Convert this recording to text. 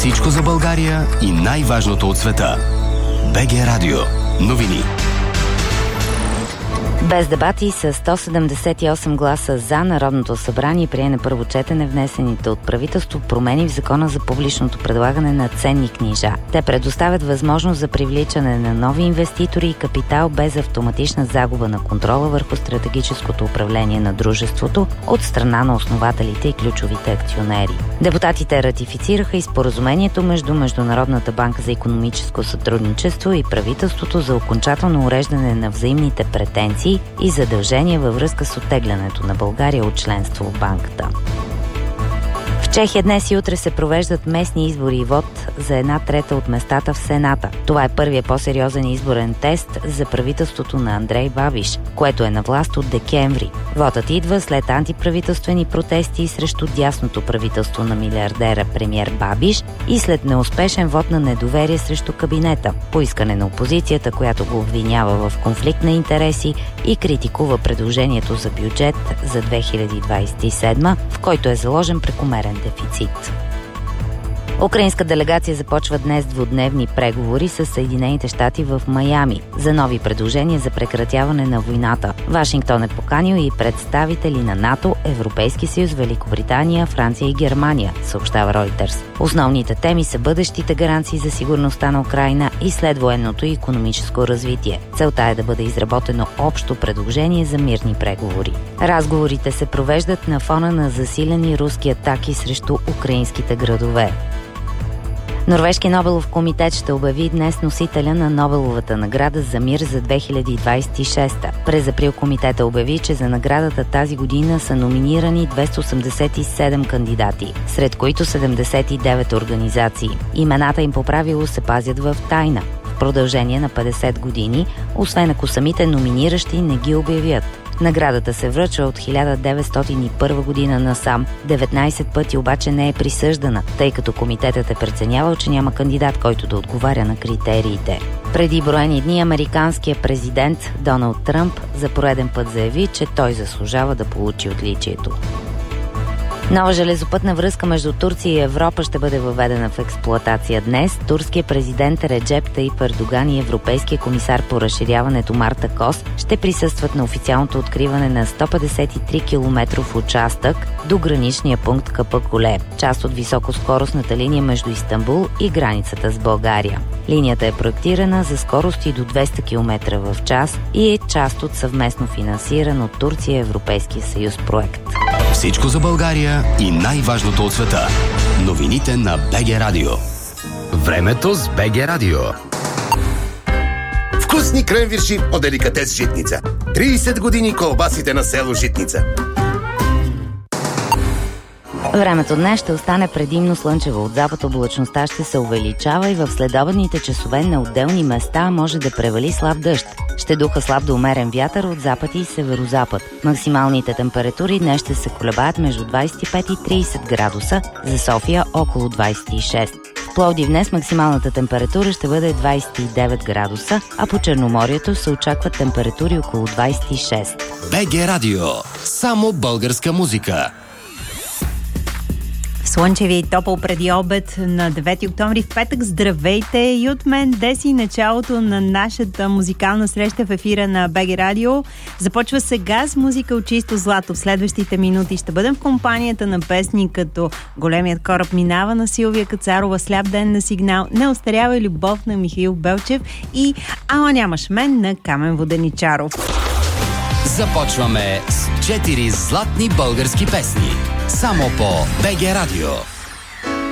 Всичко за България и най-важното от света. БГ Радио. Новини. Без дебати с 178 гласа за, Народното събрание прие на първо четене внесените от правителство промени в Закона за публичното предлагане на ценни книжа. Те предоставят възможност за привличане на нови инвеститори и капитал без автоматична загуба на контрола върху стратегическото управление на дружеството от страна на основателите и ключовите акционери. Депутатите ратифицираха и споразумението между Международната банка за икономическо сътрудничество и правителството за окончателно уреждане на взаимните претенции и задължения във връзка с оттеглянето на България от членство в банката. В Чехия днес и утре се провеждат местни избори и вод за 1/3 от местата в Сената. Това е първият по-сериозен изборен тест за правителството на Андрей Бабиш, което е на власт от декември. Вотът идва след антиправителствени протести срещу дясното правителство на милиардера премиер Бабиш и след неуспешен вод на недоверие срещу кабинета, по искане на опозицията, която го обвинява в конфликт на интереси и критикува предложението за бюджет за 2027, в който е заложен прекомерен дефицит. Украинска делегация започва днес двудневни преговори с Съединените щати в Майами за нови предложения за прекратяване на войната. Вашингтон е поканил и представители на НАТО, Европейски съюз, Великобритания, Франция и Германия, съобщава Reuters. Основните теми са бъдещите гаранции за сигурността на Украйна и следвоенното и икономическо развитие. Целта е да бъде изработено общо предложение за мирни преговори. Разговорите се провеждат на фона на засилени руски атаки срещу украинските градове. Норвежки Нобелов комитет ще обяви днес носителя на Нобеловата награда за мир за 2026. През април комитета обяви, че за наградата тази година са номинирани 287 кандидати, сред които 79 организации. Имената им по правило се пазят в тайна в продължение на 50 години, освен ако самите номиниращи не ги обявят. Наградата се връчва от 1901 година насам. 19 пъти обаче не е присъждана, тъй като комитетът е преценявал, че няма кандидат, който да отговаря на критериите. Преди броени дни американският президент Доналд Тръмп за пореден път заяви, че той заслужава да получи отличието. Нова железопътна връзка между Турция и Европа ще бъде въведена в експлоатация днес. Турският президент Реджеп Таип Ердоган и Европейския комисар по разширяването Марта Кос ще присъстват на официалното откриване на 153 километров участък до граничния пункт Капакуле, част от високоскоростната линия между Истанбул и границата с България. Линията е проектирана за скорости до 200 км в час и е част от съвместно финансиран от Турция и Европейския съюз проект. Всичко за България и най-важното от света. Новините на БГ Радио. Времето с БГ Радио. Вкусни кренвирши от деликатес Житница. 30 години колбасите на село Житница. Времето днес ще остане предимно слънчево. От запад облачността ще се увеличава и в следобедните часове на отделни места може да превали слаб дъжд. Ще духа слаб до умерен вятър от запад и северозапад. Максималните температури днес ще се колебаят между 25 и 30 градуса, за София около 26. В Пловдив днес максималната температура ще бъде 29 градуса, а по Черноморието се очакват температури около 26. БГ Радио. Само българска музика. Слънчеви и топъл преди обед на 9 октомври в петък. Здравейте и от мен, Деси, началото на нашата музикална среща в ефира на БГ Радио. Започва сега с музика от чисто злато. В следващите минути ще бъдем в компанията на песни като Големият кораб минава на Силвия Кацарова, Сляп ден на Сигнал, Неостарява любов на Михаил Белчев и Ала нямаш мен на Камен Воденичаров. Започваме с 4 златни български песни. Само по БГ Радио.